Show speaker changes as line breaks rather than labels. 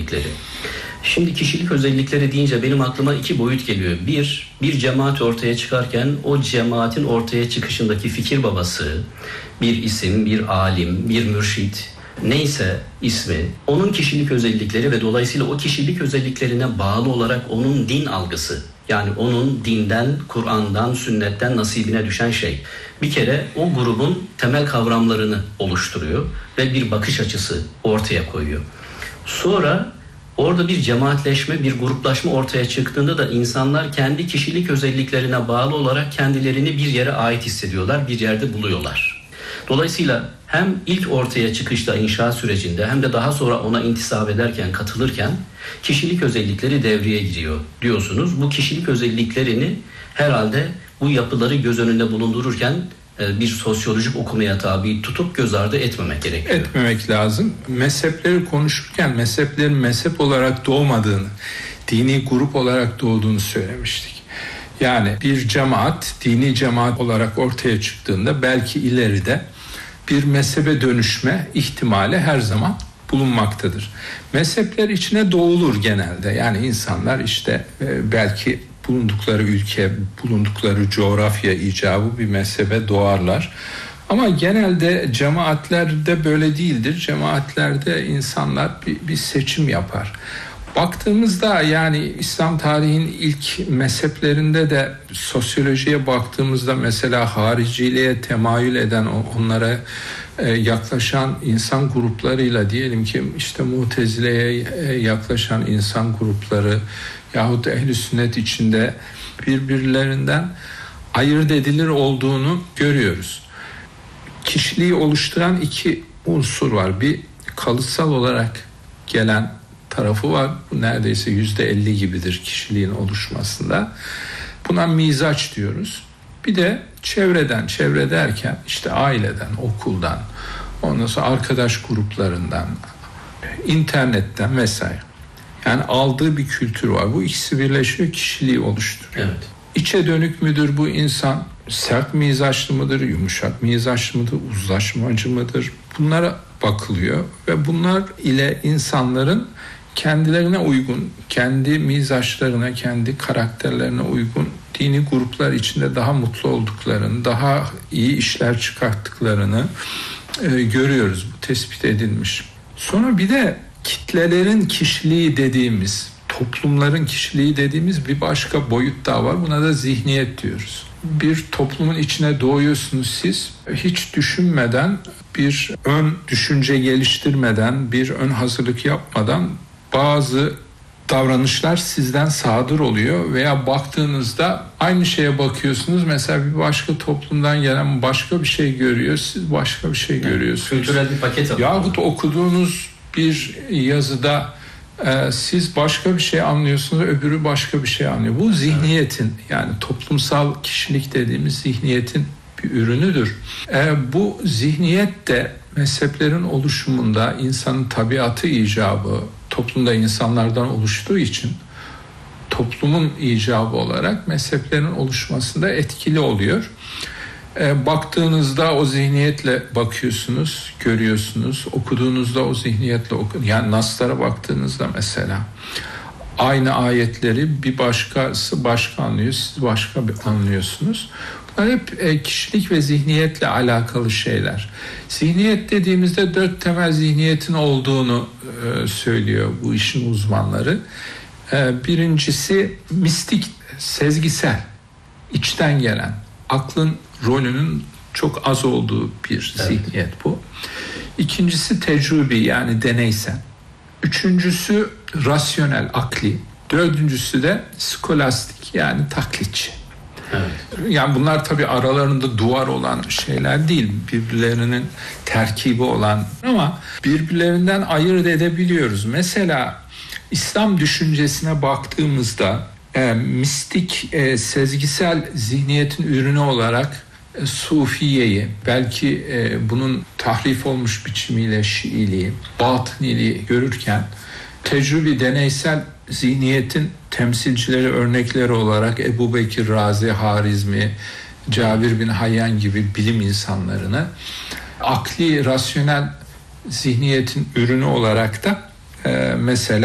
özellikleri. Şimdi kişilik özellikleri deyince benim aklıma iki boyut geliyor. Bir cemaat ortaya çıkarken o cemaatin ortaya çıkışındaki fikir babası, bir isim, bir alim, bir mürşit, neyse ismi, onun kişilik özellikleri ve dolayısıyla o kişilik özelliklerine bağlı olarak onun din algısı. Yani onun dinden, Kur'an'dan, sünnetten nasibine düşen şey. Bir kere o grubun temel kavramlarını oluşturuyor ve bir bakış açısı ortaya koyuyor. Sonra orada bir cemaatleşme, bir gruplaşma ortaya çıktığında da insanlar kendi kişilik özelliklerine bağlı olarak kendilerini bir yere ait hissediyorlar, bir yerde buluyorlar. Dolayısıyla hem ilk ortaya çıkışta inşa sürecinde hem de daha sonra ona intisap ederken, katılırken kişilik özellikleri devreye giriyor diyorsunuz. Bu kişilik özelliklerini herhalde bu yapıları göz önünde bulundururken bir sosyolojik okumaya tabi tutup göz ardı etmemek gerekiyor.
Etmemek lazım. Mezhepleri konuşurken mezheplerin mezhep olarak doğmadığını, dini grup olarak doğduğunu söylemiştik. Yani bir cemaat, dini cemaat olarak ortaya çıktığında belki ileride bir mezhebe dönüşme ihtimali her zaman bulunmaktadır. Mezhepler içine doğulur genelde. Yani insanlar işte belki bulundukları ülke, bulundukları coğrafya icabı bir mezhebe doğarlar. Ama genelde cemaatlerde böyle değildir. Cemaatlerde insanlar bir seçim yapar. Baktığımızda yani İslam tarihinin ilk mezheplerinde de sosyolojiye baktığımızda mesela hariciliğe temayül eden, onlara yaklaşan insan gruplarıyla diyelim ki işte Mutezile'ye yaklaşan insan grupları yahut ehl-i sünnet içinde birbirlerinden ayırt edilir olduğunu görüyoruz. Kişiliği oluşturan iki unsur var. Bir kalıtsal olarak gelen tarafı var. Bu neredeyse %50 gibidir kişiliğin oluşmasında. Buna mizaç diyoruz. Bir de çevreden, çevre derken işte aileden, okuldan, ondan sonra arkadaş gruplarından, internetten vesaire. Yani aldığı bir kültür var. Bu ikisi birleşiyor, kişiliği oluşturuyor.
Evet.
İçe dönük müdür bu insan? Sert mizaçlı mıdır? Yumuşak mizaçlı mıdır? Uzlaşmacı mıdır? Bunlara bakılıyor ve bunlar ile insanların kendilerine uygun, kendi mizaçlarına, kendi karakterlerine uygun dini gruplar içinde daha mutlu olduklarını, daha iyi işler çıkarttıklarını görüyoruz. Bu tespit edilmiş. Sonra bir de kitlelerin kişiliği dediğimiz, toplumların kişiliği dediğimiz bir başka boyut daha var. Buna da zihniyet diyoruz. Bir toplumun içine doğuyorsunuz siz, hiç düşünmeden, bir ön düşünce geliştirmeden, bir ön hazırlık yapmadan bazı davranışlar sizden sadır oluyor veya baktığınızda aynı şeye bakıyorsunuz. Mesela bir başka toplumdan gelen başka bir şey görüyor, siz başka bir şey görüyorsunuz.
Kültürel bir paket alıyor.
Yahut okuduğunuz bir yazıda siz başka bir şey anlıyorsunuz, öbürü başka bir şey anlıyor. Bu zihniyetin, yani toplumsal kişilik dediğimiz zihniyetin bir ürünüdür. Bu zihniyet de mezheplerin oluşumunda insanın tabiatı icabı, toplumda insanlardan oluştuğu için toplumun icabı olarak mezheplerin oluşmasında etkili oluyor. Baktığınızda o zihniyetle bakıyorsunuz, görüyorsunuz. Okuduğunuzda o zihniyetle yani naslara baktığınızda mesela aynı ayetleri bir başkası başka anlıyor, siz başka bir anlıyorsunuz. Bunlar hep kişilik ve zihniyetle alakalı şeyler. Zihniyet dediğimizde 4 temel zihniyetin olduğunu söylüyor bu işin uzmanları. Birincisi mistik, sezgisel, içten gelen, aklın rolünün çok az olduğu bir zihniyet bu. İkincisi tecrübi, yani deneysel. Üçüncüsü rasyonel, akli. Dördüncüsü de skolastik, yani taklitçi. Evet. Yani bunlar tabii aralarında duvar olan şeyler değil, birbirlerinin terkibi olan, ama birbirlerinden ayırt edebiliyoruz. Mesela İslam düşüncesine baktığımızda mistik, sezgisel zihniyetin ürünü olarak Sufiye'yi, belki bunun tahrif olmuş biçimiyle Şiiliği, Batıniliği görürken tecrübi, deneysel zihniyetin temsilcileri, örnekleri olarak Ebu Bekir Razi, Harizmi, Cabir bin Hayyan gibi bilim insanlarını, akli, rasyonel zihniyetin ürünü olarak da mesela